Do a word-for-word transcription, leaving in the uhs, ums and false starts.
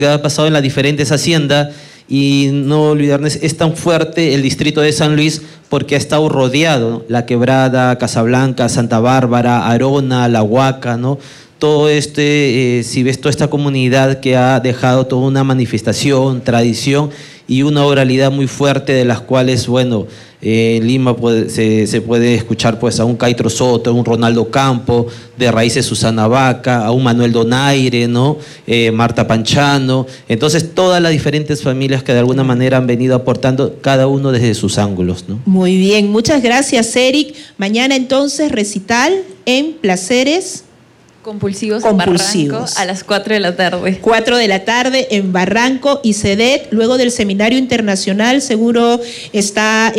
que ha pasado en las diferentes haciendas. Y no olvidar, es tan fuerte el distrito de San Luis porque ha estado rodeado, ¿no? La Quebrada, Casablanca, Santa Bárbara, Arona, La Huaca, ¿no? Todo este, eh, si ves toda esta comunidad que ha dejado toda una manifestación, tradición y una oralidad muy fuerte, de las cuales, bueno, eh, en Lima puede, se, se puede escuchar pues a un Caitro Soto, a un Ronaldo Campo, de raíces Susana Vaca, a un Manuel Donaire, ¿no? Eh, Marta Panchano. Entonces, todas las diferentes familias que de alguna manera han venido aportando, cada uno desde sus ángulos, ¿no? Muy bien, muchas gracias, Eric. Mañana entonces recital en Placeres Compulsivos, Compulsivos. en Barranco a las cuatro de la tarde. cuatro de la tarde en Barranco y C E D E T. Luego del Seminario Internacional seguro está